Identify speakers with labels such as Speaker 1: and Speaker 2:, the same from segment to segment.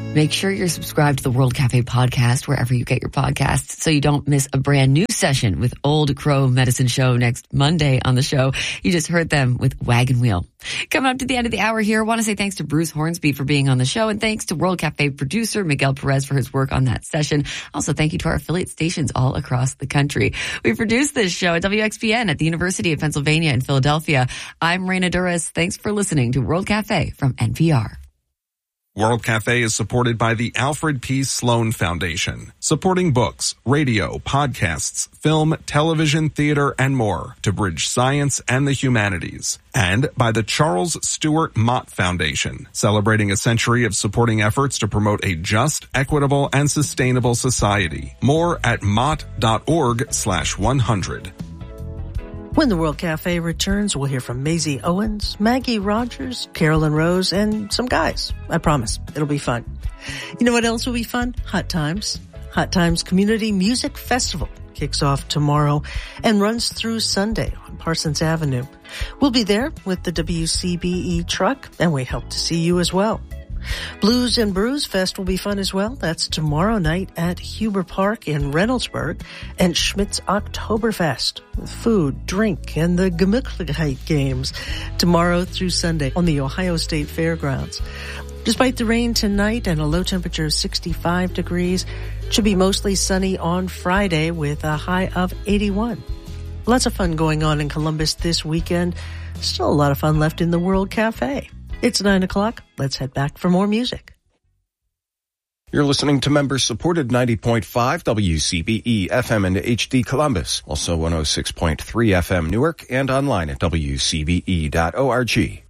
Speaker 1: Make sure you're subscribed to the World Cafe podcast wherever you get your podcasts so you don't miss a brand new session with Old Crow Medicine Show next Monday on the show. You just heard them with Wagon Wheel. Coming up to the end of the hour here, I want to say thanks to Bruce Hornsby for being on the show, and thanks to World Cafe producer Miguel Perez for his work on that session. Also, thank you to our affiliate stations all across the country. We produced this show at WXPN at the University of Pennsylvania in Philadelphia. I'm Raina Duras. Thanks for listening to World Cafe from NPR.
Speaker 2: World Cafe is supported by the Alfred P. Sloan Foundation, supporting books, radio, podcasts, film, television, theater, and more to bridge science and the humanities. And by the Charles Stewart Mott Foundation, celebrating a century of supporting efforts to promote a just, equitable, and sustainable society. More at mott.org/100.
Speaker 3: When the World Cafe returns, we'll hear from Maisie Owens, Maggie Rogers, Carolyn Rose, and some guys. I promise. It'll be fun. You know what else will be fun? Hot Times. Hot Times Community Music Festival kicks off tomorrow and runs through Sunday on Parsons Avenue. We'll be there with the WCBE truck, and we hope to see you as well. Blues and Brews Fest will be fun as well. That's tomorrow night at Huber Park in Reynoldsburg, and Schmidt's Oktoberfest with food, drink, and the Gemütlichkeit games tomorrow through Sunday on the Ohio State Fairgrounds. Despite the rain tonight and a low temperature of 65 degrees, it should be mostly sunny on Friday with a high of 81. Lots of fun going on in Columbus this weekend. Still a lot of fun left in the World Cafe. It's 9 o'clock. Let's head back for more music.
Speaker 4: You're listening to member-supported 90.5 WCBE FM and HD Columbus, also 106.3 FM Newark, and online at WCBE.org.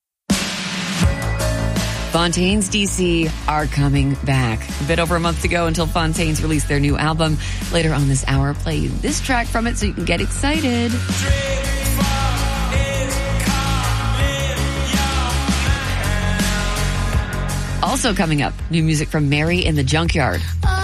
Speaker 1: Fontaines DC are coming back. A bit over a month to go until Fontaines release their new album. Later on this hour, play you this track from it so you can get excited. Also coming up, new music from Mary in the Junkyard.